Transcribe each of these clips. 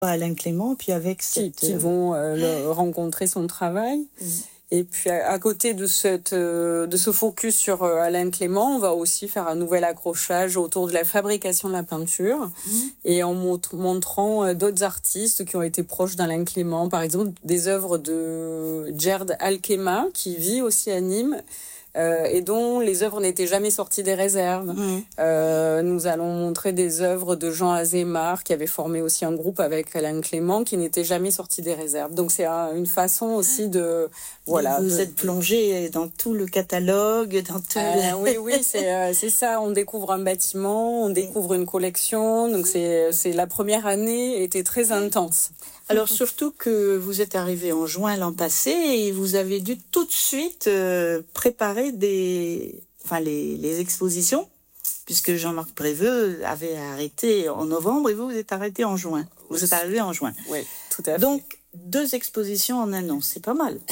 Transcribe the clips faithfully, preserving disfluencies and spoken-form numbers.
Alain Clément, puis avec qui, cette... qui vont euh, le, rencontrer son travail. Mmh. Et puis à, à côté de, cette, euh, de ce focus sur euh, Alain Clément, on va aussi faire un nouvel accrochage autour de la fabrication de la peinture mmh. et en montre, montrant euh, d'autres artistes qui ont été proches d'Alain Clément. Par exemple, des œuvres de Gerd Alkema, qui vit aussi à Nîmes, Euh, et dont les œuvres n'étaient jamais sorties des réserves. Mmh. Euh, nous allons montrer des œuvres de Jean Azémar, qui avait formé aussi un groupe avec Alain Clément, qui n'étaient jamais sorties des réserves. Donc c'est un, une façon aussi de... Voilà, vous de, êtes plongé dans tout le catalogue, dans tout... Euh, le... Oui, oui, c'est, euh, c'est ça. On découvre un bâtiment, on découvre une collection. Donc c'est, c'est la première année était très intense. Alors surtout que vous êtes arrivé en juin l'an passé et vous avez dû tout de suite euh, préparer des, enfin les, les expositions, puisque Jean-Marc Préveux avait arrêté en novembre et vous, vous êtes arrêté en juin. Vous êtes arrivé en juin. Oui, tout à fait. Donc deux expositions en un an, c'est pas mal.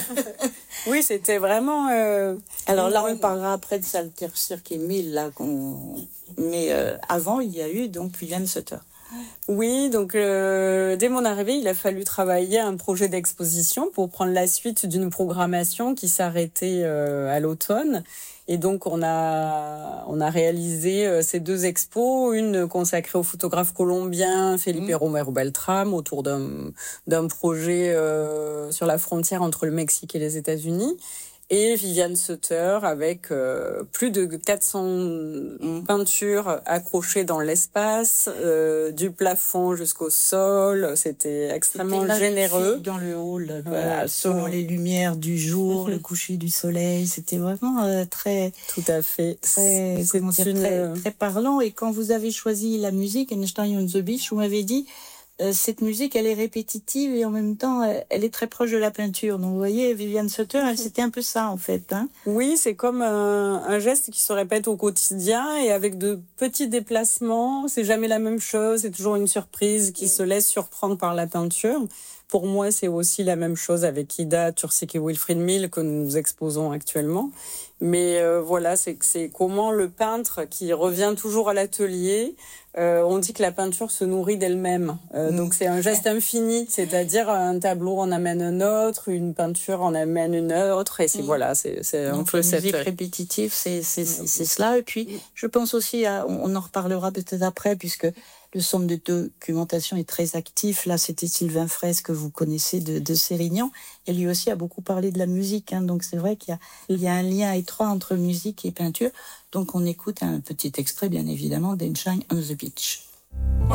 Oui, c'était vraiment... Euh... Alors là, on parlera après de Salter Cirque mille, là, qu'on... mais euh, avant, il y a eu donc Viviane Sutter. Oui, donc euh, dès mon arrivée, il a fallu travailler un projet d'exposition pour prendre la suite d'une programmation qui s'arrêtait euh, à l'automne. Et donc, on a, on a réalisé euh, ces deux expos, une consacrée au photographe colombien Felipe mmh. Romero Beltram, autour d'un, d'un projet euh, sur la frontière entre le Mexique et les États-Unis, et Viviane Sutter avec euh, plus de quatre cents mmh. peintures accrochées dans l'espace, euh, du plafond jusqu'au sol. C'était extrêmement c'était généreux. Dans le hall, voilà, selon les lumières du jour, le coucher du soleil, c'était vraiment euh, très... Tout à fait. Très, c'est comment dire, une... très, très parlant. Et quand vous avez choisi la musique, Einstein on the Beach, vous m'avez dit... Euh, cette musique, elle est répétitive et en même temps, elle, elle est très proche de la peinture. Donc, vous voyez, Viviane Sutter, elle, c'était un peu ça, en fait. Hein. Oui, c'est comme un, un geste qui se répète au quotidien et avec de petits déplacements. C'est jamais la même chose. C'est toujours une surprise qui se laisse surprendre par la peinture. Pour moi, c'est aussi la même chose avec Ida Tursik et Wilfried Mill que nous exposons actuellement. Mais euh, voilà, c'est, c'est comment le peintre qui revient toujours à l'atelier, euh, on dit que la peinture se nourrit d'elle-même. Euh, mmh. Donc c'est un geste infini, c'est-à-dire un tableau en amène un autre, une peinture en amène une autre, et c'est mmh. voilà, c'est, c'est un peu cette... musique répétitive, c'est, c'est, c'est, c'est cela. Et puis, je pense aussi, à, on en reparlera peut-être après, puisque le centre de documentation est très actif. Là, c'était Sylvain Fraisse, que vous connaissez de, de Sérignan. Et lui aussi a beaucoup parlé de la musique. Hein, donc, c'est vrai qu'il y a, il y a un lien étroit entre musique et peinture. Donc, on écoute un petit extrait, bien évidemment, d'Einstein on the Beach.